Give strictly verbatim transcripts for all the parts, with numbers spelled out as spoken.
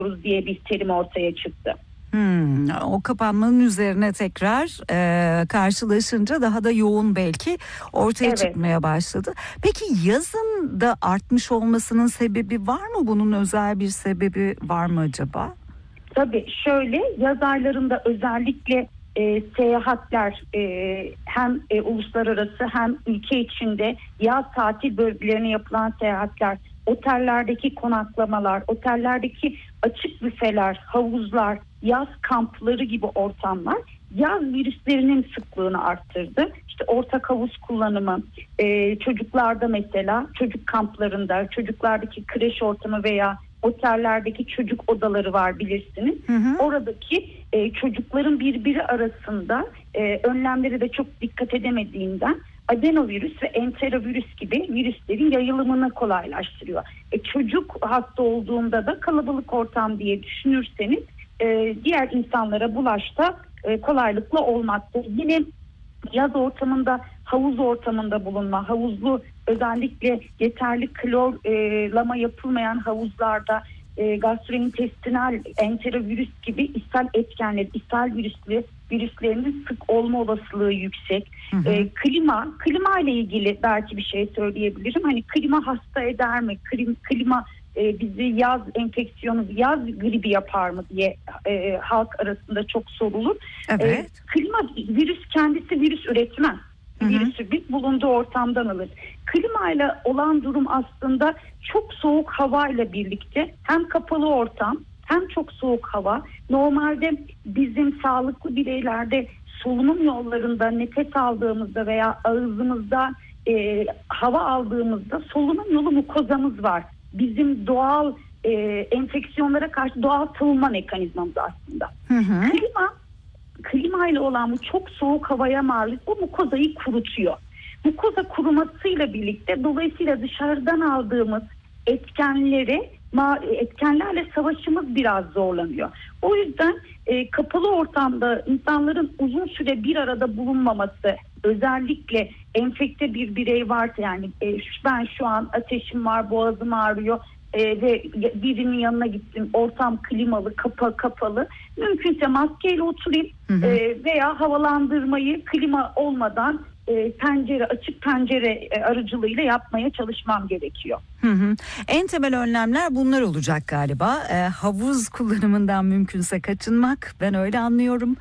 diye bir terim ortaya çıktı. Hmm, o kapanmanın üzerine tekrar e, karşılaşınca daha da yoğun belki ortaya Evet. çıkmaya başladı. Peki yazın da artmış olmasının sebebi var mı? Bunun özel bir sebebi var mı acaba? Tabii şöyle, yaz aylarında özellikle e, seyahatler e, hem e, uluslararası hem ülke içinde yaz tatil bölgelerine yapılan seyahatler, otellerdeki konaklamalar, otellerdeki açık büfeler, havuzlar, yaz kampları gibi ortamlar yaz virüslerinin sıklığını arttırdı. İşte ortak havuz kullanımı, e, çocuklarda mesela çocuk kamplarında, çocuklardaki kreş ortamı veya otellerdeki çocuk odaları var bilirsiniz. Hı hı. Oradaki e, çocukların birbiri arasında e, önlemleri de çok dikkat edemediğinden adenovirüs ve enterovirüs gibi virüslerin yayılımını kolaylaştırıyor. E, çocuk hasta olduğunda da kalabalık ortam diye düşünürseniz e, diğer insanlara bulaş da e, kolaylıkla olmaktadır. Yine yaz ortamında, havuz ortamında bulunma, havuzlu özellikle yeterli klorlama yapılmayan havuzlarda e, gastrointestinal enterovirüs gibi ishal etkenleri, ishal virüsleri, virüslerinin sık olma olasılığı yüksek. Hı hı. E, klima, klima ile ilgili belki bir şey söyleyebilirim. Hani klima hasta eder mi? Klima, klima e, bizi yaz enfeksiyonu, yaz gribi yapar mı diye e, halk arasında çok sorulur. Evet. E, klima, virüs kendisi virüs üretmez. Hı hı. Virüsü biz bulunduğu ortamdan alır. Klimayla olan durum aslında çok soğuk havayla birlikte hem kapalı ortam hem çok soğuk hava. Normalde bizim sağlıklı bireylerde solunum yollarında nefes aldığımızda veya ağzımızda e, hava aldığımızda solunum yolu mukozamız var. Bizim doğal e, enfeksiyonlara karşı doğal savunma mekanizmamız aslında. Hı hı. Klima, klima ile olan bu çok soğuk havaya maruz o mukozayı kurutuyor. Mukoza kurumasıyla birlikte dolayısıyla dışarıdan aldığımız etkenleri etkenlerle savaşımız biraz zorlanıyor. O yüzden e, kapalı ortamda insanların uzun süre bir arada bulunmaması, özellikle enfekte bir birey varsa, yani e, ben şu an ateşim var, boğazım ağrıyor e, ve birinin yanına gittim, ortam klimalı, kapa kapalı, mümkünse maskeyle oturayım. Hı hı. E, veya havalandırmayı klima olmadan e, pencere, açık pencere e, aracılığıyla yapmaya çalışmam gerekiyor. Hı hı. En temel önlemler bunlar olacak galiba. E, havuz kullanımından mümkünse kaçınmak, ben öyle anlıyorum.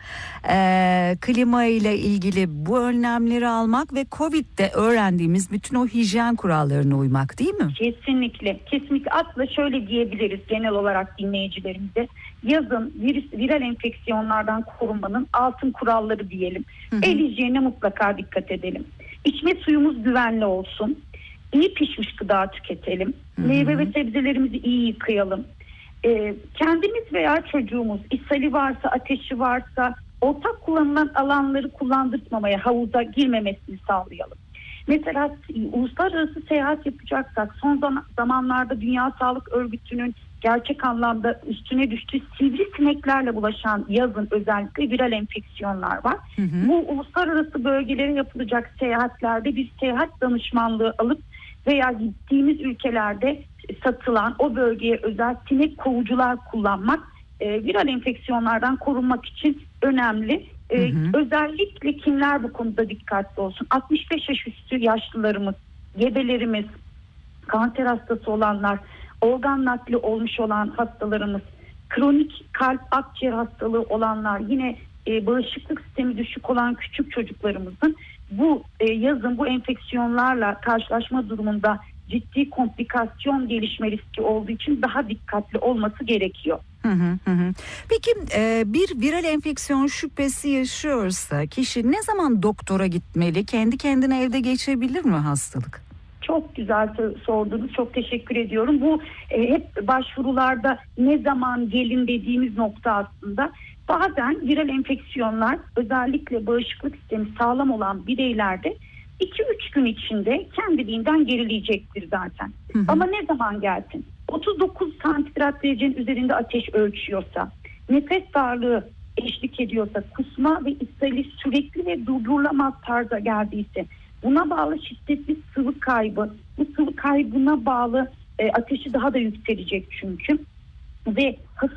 E, klima ile ilgili bu önlemleri almak ve Covid'de öğrendiğimiz bütün o hijyen kurallarına uymak, değil mi? Kesinlikle. Kesinlikle. Aslında şöyle diyebiliriz genel olarak dinleyicilerimize. Yazın virüs, viral enfeksiyonlardan korunmanın altın kuralları diyelim. Hı hı. El hijyenine mutlaka dikkat edelim. İçme suyumuz güvenli olsun. İyi pişmiş gıda tüketelim. Hı hı. Meyve ve sebzelerimizi iyi yıkayalım. Ee, kendimiz veya çocuğumuz ishali varsa, ateşi varsa ortak kullanılan alanları kullandırtmamaya, havuza girmemesini sağlayalım. Mesela uluslararası seyahat yapacaksak son zamanlarda Dünya Sağlık Örgütü'nün gerçek anlamda üstüne düştüğü sivrisineklerle bulaşan yazın özellikle viral enfeksiyonlar var. Hı hı. Bu uluslararası bölgelere yapılacak seyahatlerde bir seyahat danışmanlığı alıp veya gittiğimiz ülkelerde satılan o bölgeye özel sinek kovucular kullanmak e, viral enfeksiyonlardan korunmak için önemli. Ee, hı hı. Özellikle kimler bu konuda dikkatli olsun? altmış beş yaş üstü yaşlılarımız, gebelerimiz, kanser hastası olanlar, organ nakli olmuş olan hastalarımız, kronik kalp akciğer hastalığı olanlar, yine e, bağışıklık sistemi düşük olan küçük çocuklarımızın bu e, yazın bu enfeksiyonlarla karşılaşma durumunda ciddi komplikasyon gelişme riski olduğu için daha dikkatli olması gerekiyor. Hı hı hı. Peki e, bir viral enfeksiyon şüphesi yaşıyorsa kişi ne zaman doktora gitmeli? Kendi kendine evde geçebilir mi hastalık? Çok güzel sordunuz. Çok teşekkür ediyorum. Bu e, hep başvurularda ne zaman gelin dediğimiz nokta aslında. Bazen viral enfeksiyonlar özellikle bağışıklık sistemi sağlam olan bireylerde iki üç gün içinde kendiliğinden gerileyecektir zaten. Hı hı. Ama ne zaman gelsin? otuz dokuz santigrat derecenin üzerinde ateş ölçüyorsa, nefes darlığı eşlik ediyorsa, kusma ve ishali sürekli ve durdurulamaz tarzda geldiyse, buna bağlı şiddetli sıvı kaybı, bu sıvı kaybına bağlı e, ateşi daha da yükselecek çünkü ve